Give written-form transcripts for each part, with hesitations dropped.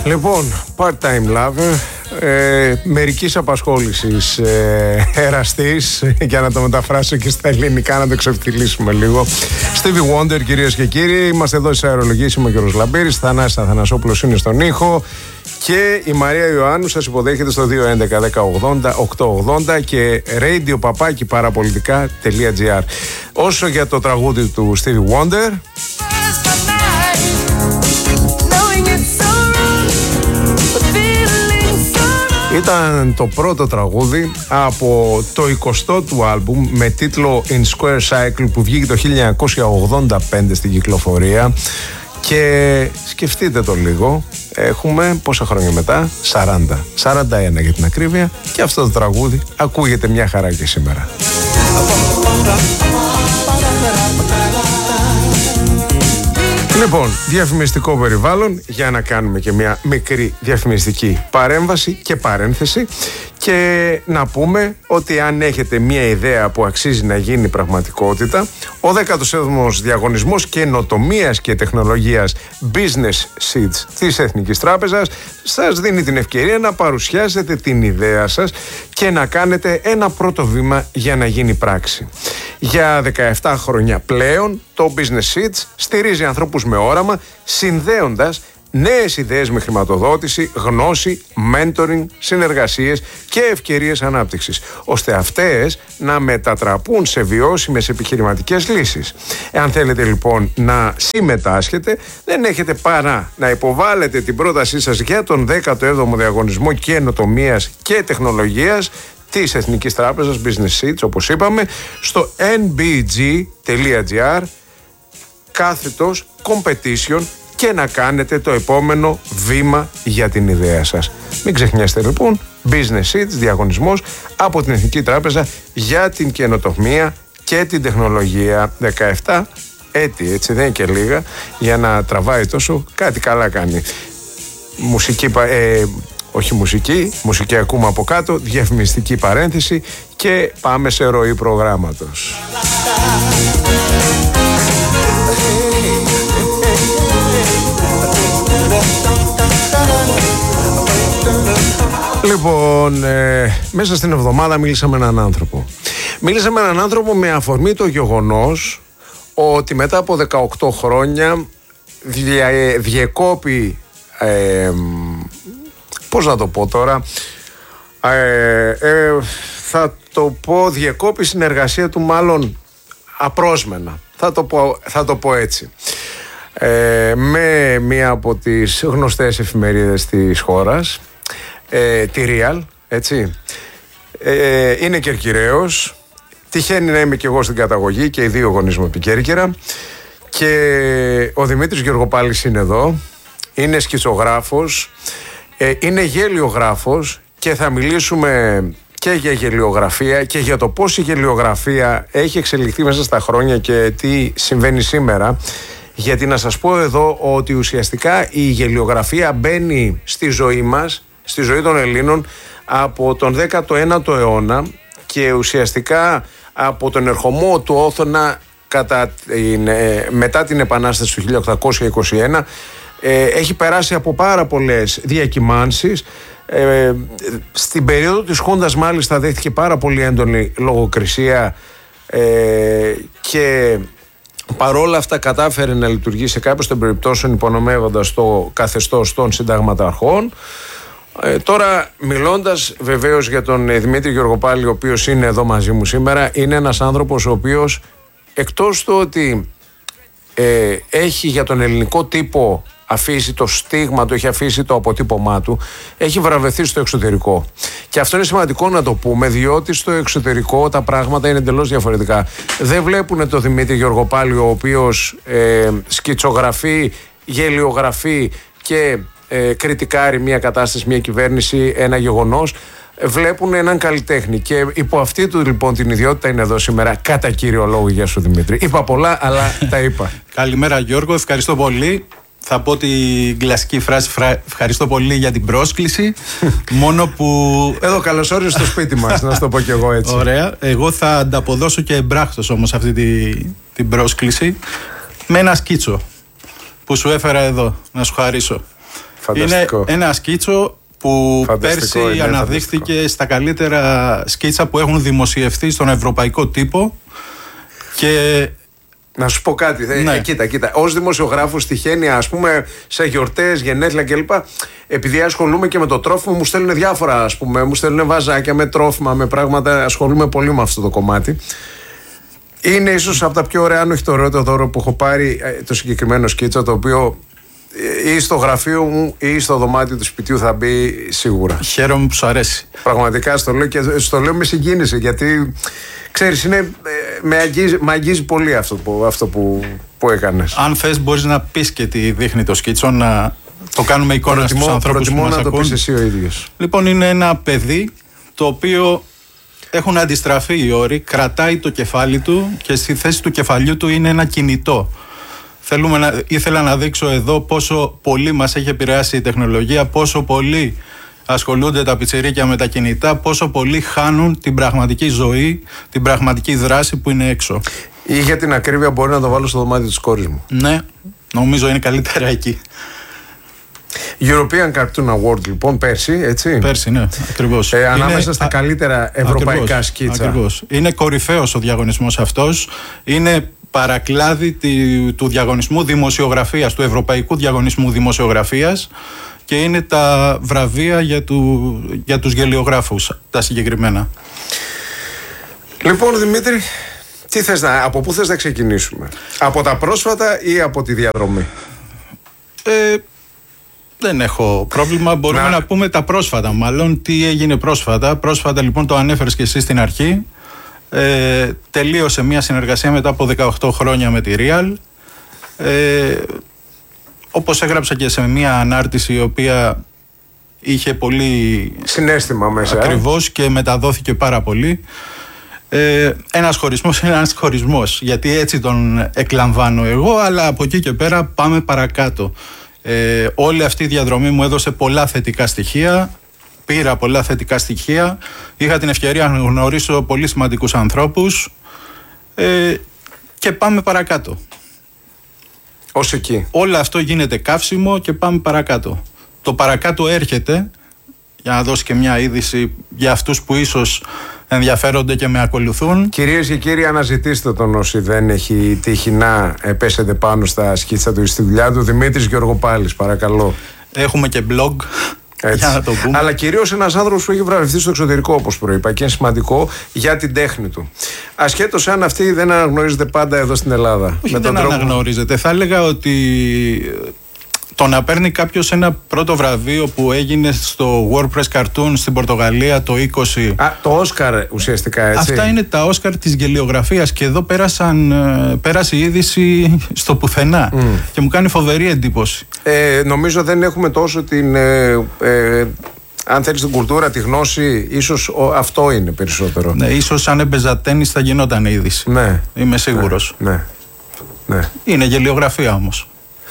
Λοιπόν, part-time lover, μερικής απασχόλησης εραστής, για να το μεταφράσω και στα ελληνικά, να το ξεφτυλίσουμε λίγο. Stevie Wonder, κυρίες και κύριοι, είμαστε εδώ στις αερολογίες, είμαι ο Γιώργος Λαμπύρης, Θανάσης Αθανασόπουλος είναι στον ήχο και η Μαρία Ιωάννου σας υποδέχεται στο 211-1080-880 και radio-parapolitica.gr. Όσο για το τραγούδι του Stevie Wonder, ήταν το πρώτο τραγούδι από το 20ο του άλμπουμ με τίτλο In Square Cycle που βγήκε το 1985 στην κυκλοφορία. Και σκεφτείτε το λίγο, έχουμε πόσα χρόνια μετά, 41 για την ακρίβεια, και αυτό το τραγούδι ακούγεται μια χαρά και σήμερα. Λοιπόν, διαφημιστικό περιβάλλον, για να κάνουμε και μια μικρή διαφημιστική παρέμβαση και παρένθεση, και να πούμε ότι αν έχετε μια ιδέα που αξίζει να γίνει πραγματικότητα, ο 17ος διαγωνισμός καινοτομίας και τεχνολογίας Business Seeds της Εθνικής Τράπεζας σας δίνει την ευκαιρία να παρουσιάσετε την ιδέα σας και να κάνετε ένα πρώτο βήμα για να γίνει πράξη. Για 17 χρόνια πλέον το Business Seeds στηρίζει ανθρώπους με όραμα, συνδέοντας νέες ιδέες με χρηματοδότηση, γνώση, mentoring, συνεργασίες και ευκαιρίες ανάπτυξης, ώστε αυτές να μετατραπούν σε βιώσιμες επιχειρηματικές λύσεις. Εάν θέλετε λοιπόν να συμμετάσχετε, δεν έχετε παρά να υποβάλλετε την πρότασή σας για τον 17ο διαγωνισμό καινοτομίας και τεχνολογίας της Εθνικής Τράπεζας Business Seeds, όπως είπαμε, στο nbg.gr/competition και να κάνετε το επόμενο βήμα για την ιδέα σας. Μην ξεχνιάστε λοιπόν, Business Seeds, διαγωνισμός από την Εθνική Τράπεζα για την καινοτομία και την τεχνολογία. 17 έτη, έτσι δεν είναι και λίγα, για να τραβάει τόσο, κάτι καλά κάνει. Μουσική ακούμε από κάτω, διαφημιστική παρένθεση και πάμε σε ροή προγράμματος. Λοιπόν, μέσα στην εβδομάδα μίλησα με έναν άνθρωπο. Μίλησα με έναν άνθρωπο με αφορμή το γεγονός ότι μετά από 18 χρόνια διεκόπη, πώς να το πω τώρα, θα το πω διεκόπη συνεργασία του, μάλλον απρόσμενα, θα το πω έτσι, με μία από τις γνωστές εφημερίδες της χώρας, τη Real, έτσι. Είναι Κερκυραίος, τυχαίνει να είμαι και εγώ στην καταγωγή και οι δύο γονείς μου από την Κέρκυρα, και ο Δημήτρης Γεωργοπάλης είναι εδώ, είναι σκητσογράφος, είναι γελιογράφος και θα μιλήσουμε και για γελιογραφία και για το πώς η γελιογραφία έχει εξελιχθεί μέσα στα χρόνια και τι συμβαίνει σήμερα. Γιατί να σας πω εδώ ότι ουσιαστικά η γελιογραφία μπαίνει στη ζωή μας, στη ζωή των Ελλήνων, από τον 19ο αιώνα, και ουσιαστικά από τον ερχομό του Όθωνα μετά την Επανάσταση του 1821 έχει περάσει από πάρα πολλές διακυμάνσεις. Στην περίοδο της Χούντας μάλιστα δέχτηκε πάρα πολύ έντονη λογοκρισία και παρόλα αυτά κατάφερε να λειτουργεί σε κάποιες των περιπτώσεων υπονομεύοντας το καθεστώς των συνταγματαρχών. Τώρα, μιλώντας βεβαίως για τον Δημήτρη Γεωργοπάλη, ο οποίος είναι εδώ μαζί μου σήμερα, είναι ένας άνθρωπος ο οποίος, εκτός του ότι έχει για τον ελληνικό τύπο αφήσει το στίγμα του, έχει αφήσει το αποτύπωμά του, έχει βραβευθεί στο εξωτερικό. Και αυτό είναι σημαντικό να το πούμε, διότι στο εξωτερικό τα πράγματα είναι εντελώς διαφορετικά. Δεν βλέπουν το Δημήτρη Γεωργοπάλη, ο οποίος σκητσογραφεί, γελιογραφεί και κριτικάρει μια κατάσταση, μια κυβέρνηση, ένα γεγονός. Βλέπουν έναν καλλιτέχνη και υπό αυτή του λοιπόν την ιδιότητα είναι εδώ σήμερα, κατά κύριο λόγο. Γεια σου Δημήτρη. Είπα πολλά, αλλά τα είπα. Καλημέρα Γιώργο, ευχαριστώ πολύ. Θα πω την κλασική φράση, ευχαριστώ πολύ για την πρόσκληση. Μόνο που... Εδώ καλώς όρισες στο σπίτι μας, να σου το πω κι εγώ έτσι. Ωραία. Εγώ θα ανταποδώσω και εμπράκτος όμως αυτή την πρόσκληση με ένα σκίτσο που σου έφερα εδώ, να σου χαρίσω. Φανταστικό. Είναι ένα σκίτσο που πέρσι αναδείχθηκε στα καλύτερα σκίτσα που έχουν δημοσιευτεί στον ευρωπαϊκό τύπο. Και να σου πω κάτι. Ναι. Κοίτα. Ως δημοσιογράφος τυχαίνει, ας πούμε, σε γιορτές, γενέθλια κλπ. Επειδή ασχολούμαι και με το τρόφιμο, μου στέλνουν διάφορα, ας πούμε. Μου στέλνουν βαζάκια με τρόφιμα, με πράγματα. Ασχολούμαι πολύ με αυτό το κομμάτι. Είναι ίσως από τα πιο ωραία, αν όχι το ωραίο δώρο που έχω πάρει, το συγκεκριμένο σκίτσο, το οποίο ή στο γραφείο μου ή στο δωμάτιο του σπιτιού θα μπει σίγουρα. Χαίρομαι που σου αρέσει. Πραγματικά στο λέω και στο λέω με συγκίνηση, γιατί ξέρεις, με αγγίζει πολύ αυτό που έκανες. Αν θες μπορείς να πεις και τι δείχνει το σκίτσο, να το κάνουμε εικόνα στους ανθρώπους που μας ακούν. Να το πεις εσύ ο ίδιος. Λοιπόν, είναι ένα παιδί το οποίο έχουν αντιστραφεί οι όροι, κρατάει το κεφάλι του και στη θέση του κεφαλιού του είναι ένα κινητό. Ήθελα να δείξω εδώ πόσο πολύ μας έχει επηρεάσει η τεχνολογία, πόσο πολύ ασχολούνται τα πιτσιρίκια με τα κινητά, πόσο πολύ χάνουν την πραγματική ζωή, την πραγματική δράση που είναι έξω. Ή για την ακρίβεια μπορεί να το βάλω στο δωμάτιο της κόρης μου. Ναι, νομίζω είναι καλύτερα εκεί. European Cartoon Award λοιπόν πέρσι, έτσι. Πέρσι, ναι, ακριβώς. Ανάμεσα στα καλύτερα ευρωπαϊκά σκίτσα. Ακριβώς. Είναι κορυφαίος ο διαγωνισμός αυτός. Είναι παρακλάδι του διαγωνισμού δημοσιογραφίας, του Ευρωπαϊκού Διαγωνισμού Δημοσιογραφίας, και είναι τα βραβεία για τους γελιογράφους, τα συγκεκριμένα. Λοιπόν, Δημήτρη, από πού θες να ξεκινήσουμε? Από τα πρόσφατα ή από τη διαδρομή? Δεν έχω πρόβλημα. Μπορούμε να πούμε τα πρόσφατα. Μάλλον τι έγινε πρόσφατα. Πρόσφατα λοιπόν, το ανέφερες και εσύ στην αρχή. Τελείωσε μια συνεργασία μετά από 18 χρόνια με τη Real. Όπως έγραψα και σε μια ανάρτηση η οποία είχε πολύ συναίσθημα μέσα. Ακριβώς, και μεταδόθηκε πάρα πολύ. Ένας χωρισμός είναι ένας χωρισμός, γιατί έτσι τον εκλαμβάνω εγώ, αλλά από εκεί και πέρα πάμε παρακάτω. Όλη αυτή η διαδρομή μου έδωσε πολλά θετικά στοιχεία. Πήρα πολλά θετικά στοιχεία. Είχα την ευκαιρία να γνωρίσω πολύ σημαντικούς ανθρώπους. Και πάμε παρακάτω. Ως εκεί. Όλο αυτό γίνεται καύσιμο και πάμε παρακάτω. Το παρακάτω έρχεται, για να δώσει και μια είδηση για αυτούς που ίσως ενδιαφέρονται και με ακολουθούν. Κυρίες και κύριοι, αναζητήστε τον όσοι δεν έχει τύχει να πέσετε πάνω στα σκίτσα του στη δουλειά του. Δημήτρης Γεωργοπάλης, παρακαλώ. Έχουμε και blog. Για να το πούμε. Αλλά κυρίως ένας άνθρωπος που έχει βραβευτεί στο εξωτερικό, όπως προείπα, και είναι σημαντικό για την τέχνη του. Ασχέτως αν αυτή δεν αναγνωρίζεται πάντα εδώ στην Ελλάδα. Όχι, δεν αναγνωρίζεται. Θα έλεγα ότι το να παίρνει κάποιος ένα πρώτο βραβείο που έγινε στο WordPress Cartoon στην Πορτογαλία το 20. Το Όσκαρ ουσιαστικά, έτσι. Αυτά είναι τα Όσκαρ της γελιογραφίας και εδώ πέρασε η είδηση στο πουθενά και μου κάνει φοβερή εντύπωση. Νομίζω δεν έχουμε τόσο την... αν θέλεις την κουλτούρα, τη γνώση, ίσως αυτό είναι περισσότερο. Ναι, ίσως αν έπαιζα τένις θα γινόταν είδηση. Ναι. Είμαι σίγουρος. Ναι. Είναι γελιογραφία όμως.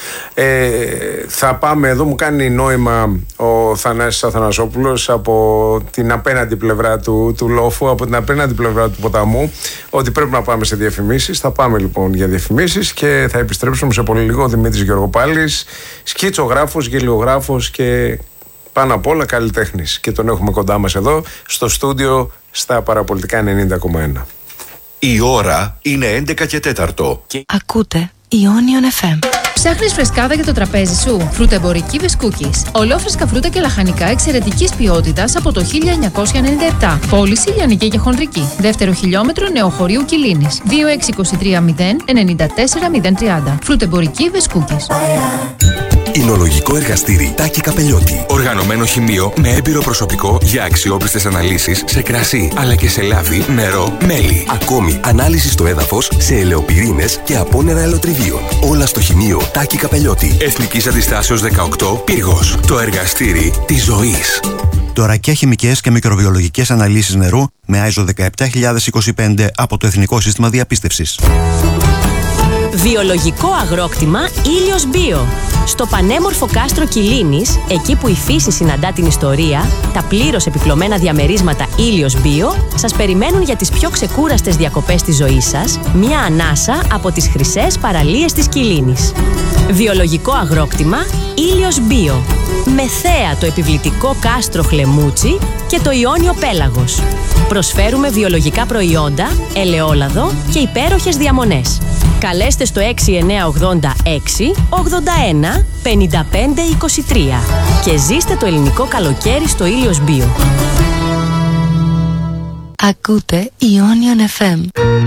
Θα πάμε, εδώ μου κάνει νόημα ο Θανάσης Αθανασόπουλος από την απέναντι πλευρά του λόφου, από την απέναντι πλευρά του ποταμού, ότι πρέπει να πάμε σε διαφημίσεις. Θα πάμε λοιπόν για διαφημίσεις και θα επιστρέψουμε σε πολύ λίγο. Ο Δημήτρης Γεωργοπάλης, σκητσογράφος, γελιογράφος και πάνω απ' όλα καλλιτέχνης, και τον έχουμε κοντά μας εδώ στο στούντιο στα Παραπολιτικά 90,1. Η ώρα είναι 11 και 4. Ακούτε Ionion FM. Ψάχνεις φρεσκάδα για το τραπέζι σου? Φρουτεμπορική Βεσκούκης. Ολόφρεσκα φρούτα και λαχανικά εξαιρετικής ποιότητας από το 1997. Πώληση λιανική και χονδρική. Δεύτερο χιλιόμετρο Νεοχωρίου Κιλίνης. 2623 094 030. Φρουτεμπορική Βεσκούκης. Εινολογικό εργαστήρι Τάκη Καπελιώτη. Οργανωμένο χημείο με έμπειρο προσωπικό για αξιόπιστες αναλύσεις σε κρασί, αλλά και σε λάδι, νερό, μέλι. Ακόμη ανάλυση στο έδαφος σε ελαιοπυρήνες και απόνερα ελαιοτριβίων. Όλα στο χημείο Τάκη Καπελιώτη. Εθνικής Αντιστάσεως 18, Πύργος. Το εργαστήρι της ζωής. Δωρακιά χημικές και μικροβιολογικές αναλύσεις νερού με ISO 17025 από το Εθνικό Σύστημα Διαπίστευσης. Βιολογικό αγρόκτημα Ήλιος Μπίο. Στο πανέμορφο κάστρο Κιλίνης, εκεί που η φύση συναντά την ιστορία, τα πλήρως επιπλωμένα διαμερίσματα Ήλιος Μπίο σας περιμένουν για τις πιο ξεκούραστες διακοπές της ζωής σας, μια ανάσα από τις χρυσές παραλίες της Κιλίνης. Βιολογικό αγρόκτημα Ήλιος Μπίο. Με θέα το επιβλητικό κάστρο Χλεμούτσι και το Ιόνιο Πέλαγος. Προσφέρουμε βιολογικά προϊόντα, ελαιόλαδο και υπέροχες διαμονές. Καλέστε στο 6986 81 55 23 και ζήστε το ελληνικό καλοκαίρι στο Ήλιος Μπίο. Ακούτε Ionion FM.